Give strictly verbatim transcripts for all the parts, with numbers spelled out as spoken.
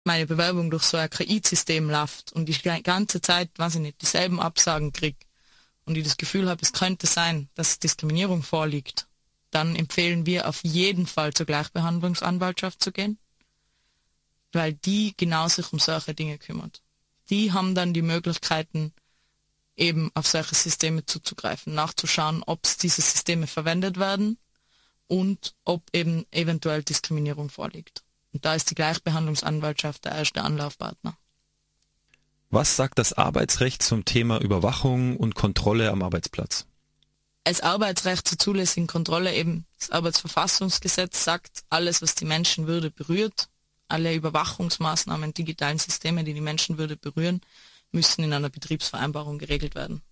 meine Bewerbung durch so ein K I-System läuft und ich die ganze Zeit, weiß ich nicht, dieselben Absagen kriege und ich das Gefühl habe, es könnte sein, dass Diskriminierung vorliegt, dann empfehlen wir auf jeden Fall zur Gleichbehandlungsanwaltschaft zu gehen, weil die genau sich um solche Dinge kümmert. Die haben dann die Möglichkeiten, eben auf solche Systeme zuzugreifen, nachzuschauen, ob diese Systeme verwendet werden und ob eben eventuell Diskriminierung vorliegt. Und da ist die Gleichbehandlungsanwaltschaft der erste Anlaufpartner. Was sagt das Arbeitsrecht zum Thema Überwachung und Kontrolle am Arbeitsplatz? Als Arbeitsrecht zur zulässigen Kontrolle eben das Arbeitsverfassungsgesetz sagt, alles, was die Menschenwürde berührt, alle Überwachungsmaßnahmen, digitalen Systeme, die die Menschenwürde berühren, müssen in einer Betriebsvereinbarung geregelt werden.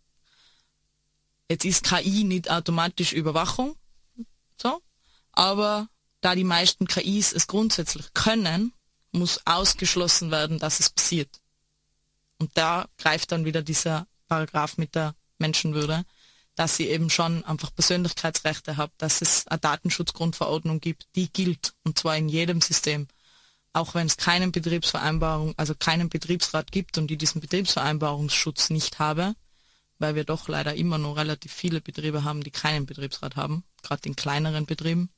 Jetzt ist K I nicht automatisch Überwachung, so, aber da die meisten K Is es grundsätzlich können, muss ausgeschlossen werden, dass es passiert. Und da greift dann wieder dieser Paragraph mit der Menschenwürde, dass sie eben schon einfach Persönlichkeitsrechte hat, dass es eine Datenschutzgrundverordnung gibt, die gilt, und zwar in jedem System. Auch wenn es keinen Betriebsvereinbarung, also keinen Betriebsrat gibt und die diesen Betriebsvereinbarungsschutz nicht habe, weil wir doch leider immer noch relativ viele Betriebe haben, die keinen Betriebsrat haben, gerade in kleineren Betrieben,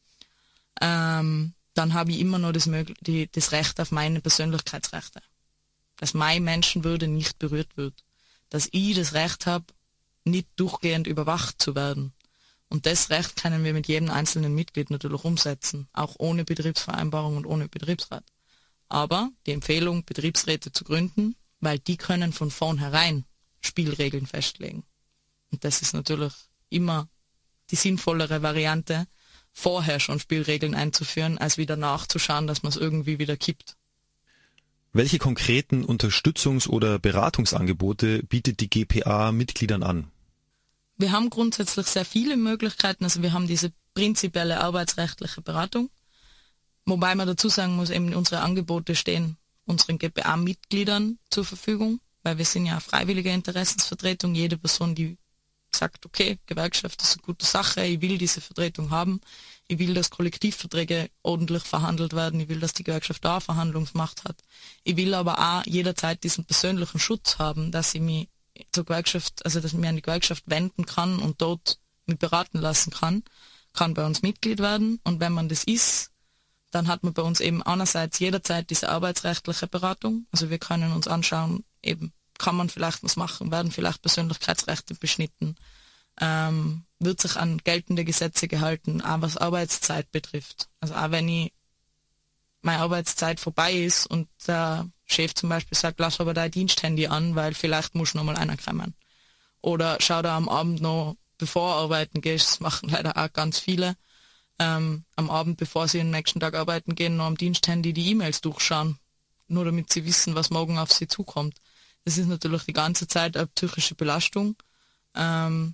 ähm, dann habe ich immer noch das, die, das Recht auf meine Persönlichkeitsrechte. Dass meine Menschenwürde nicht berührt wird. Dass ich das Recht habe, nicht durchgehend überwacht zu werden. Und das Recht können wir mit jedem einzelnen Mitglied natürlich umsetzen, auch ohne Betriebsvereinbarung und ohne Betriebsrat. Aber die Empfehlung, Betriebsräte zu gründen, weil die können von vornherein Spielregeln festlegen. Und das ist natürlich immer die sinnvollere Variante, vorher schon Spielregeln einzuführen, als wieder nachzuschauen, dass man es irgendwie wieder kippt. Welche konkreten Unterstützungs- oder Beratungsangebote bietet die G P A Mitgliedern an? Wir haben grundsätzlich sehr viele Möglichkeiten. Also wir haben diese prinzipielle arbeitsrechtliche Beratung, wobei man dazu sagen muss, eben unsere Angebote stehen unseren G P A-Mitgliedern zur Verfügung, weil wir sind ja eine freiwillige Interessensvertretung. Jede Person, die sagt, okay, Gewerkschaft ist eine gute Sache, ich will diese Vertretung haben, ich will, dass Kollektivverträge ordentlich verhandelt werden, ich will, dass die Gewerkschaft da Verhandlungsmacht hat. Ich will aber auch jederzeit diesen persönlichen Schutz haben, dass ich mich zur Gewerkschaft, also dass ich mich an die Gewerkschaft wenden kann und dort mich beraten lassen kann, kann bei uns Mitglied werden. Und wenn man das ist, dann hat man bei uns eben einerseits jederzeit diese arbeitsrechtliche Beratung. Also wir können uns anschauen, eben kann man vielleicht was machen, werden vielleicht Persönlichkeitsrechte beschnitten, ähm, wird sich an geltende Gesetze gehalten, auch was Arbeitszeit betrifft. Also auch wenn ich meine Arbeitszeit vorbei ist und der Chef zum Beispiel sagt, lass aber dein Diensthandy an, weil vielleicht musst du noch mal einer kommen. Oder schau da am Abend noch, bevor du arbeiten gehst, das machen leider auch ganz viele, ähm, am Abend, bevor sie den nächsten Tag arbeiten gehen, noch am Diensthandy die E-Mails durchschauen, nur damit sie wissen, was morgen auf sie zukommt. Das ist natürlich die ganze Zeit eine psychische Belastung, ähm,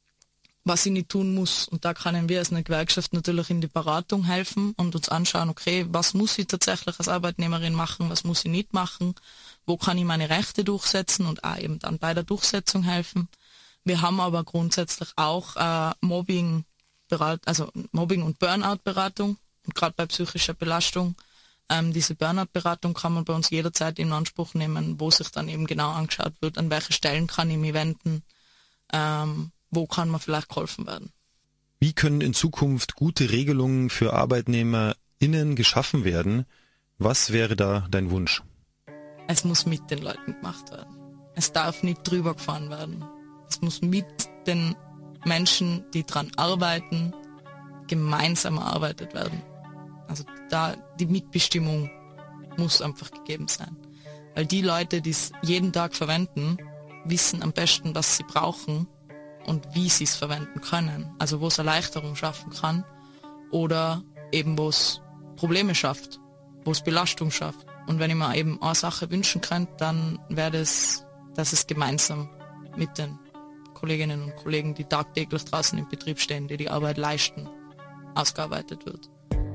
was ich nicht tun muss. Und da können wir als eine Gewerkschaft natürlich in die Beratung helfen und uns anschauen, okay, was muss ich tatsächlich als Arbeitnehmerin machen, was muss ich nicht machen, wo kann ich meine Rechte durchsetzen und auch eben dann bei der Durchsetzung helfen. Wir haben aber grundsätzlich auch äh, Mobbing, also Mobbing- und Burnout-Beratung, und gerade bei psychischer Belastung. Ähm, diese Burnout-Beratung kann man bei uns jederzeit in Anspruch nehmen, wo sich dann eben genau angeschaut wird, an welche Stellen kann ich mich wenden, ähm, wo kann man vielleicht geholfen werden. Wie können in Zukunft gute Regelungen für ArbeitnehmerInnen geschaffen werden? Was wäre da dein Wunsch? Es muss mit den Leuten gemacht werden. Es darf nicht drüber gefahren werden. Es muss mit den Menschen, die dran arbeiten, gemeinsam erarbeitet werden. Also da die Mitbestimmung muss einfach gegeben sein. Weil die Leute, die es jeden Tag verwenden, wissen am besten, was sie brauchen und wie sie es verwenden können. Also wo es Erleichterung schaffen kann oder eben wo es Probleme schafft, wo es Belastung schafft. Und wenn ich mir eben eine Sache wünschen könnte, dann wäre es, dass es gemeinsam mit den Kolleginnen und Kollegen, die tagtäglich draußen im Betrieb stehen, die die Arbeit leisten, ausgearbeitet wird.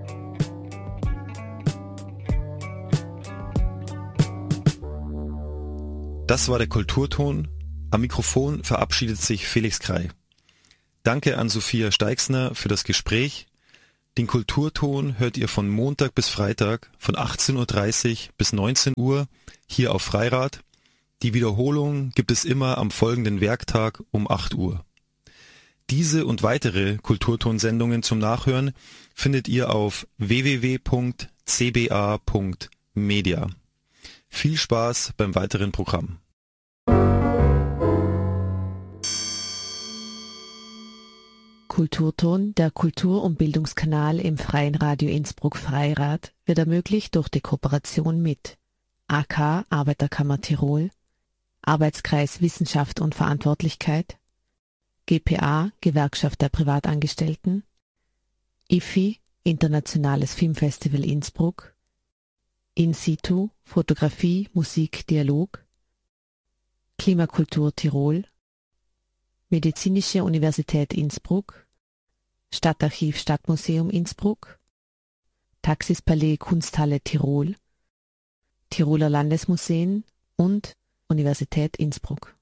Das war der Kulturton. Am Mikrofon verabschiedet sich Felix Krei. Danke an Sophia Steixner für das Gespräch. Den Kulturton hört ihr von Montag bis Freitag von achtzehn Uhr dreißig bis neunzehn Uhr hier auf Freirad. Die Wiederholung gibt es immer am folgenden Werktag um acht Uhr. Diese und weitere Kulturtonsendungen zum Nachhören findet ihr auf w w w punkt c b a punkt media. Viel Spaß beim weiteren Programm. Kulturton, der Kultur- und Bildungskanal im Freien Radio Innsbruck Freirad, wird ermöglicht durch die Kooperation mit A K Arbeiterkammer Tirol, Arbeitskreis Wissenschaft und Verantwortlichkeit, G P A Gewerkschaft der Privatangestellten, I F I Internationales Filmfestival Innsbruck, In Situ Fotografie, Musik, Dialog, Klimakultur Tirol, Medizinische Universität Innsbruck, Stadtarchiv Stadtmuseum Innsbruck, Taxispalais Kunsthalle Tirol, Tiroler Landesmuseen und Universität Innsbruck.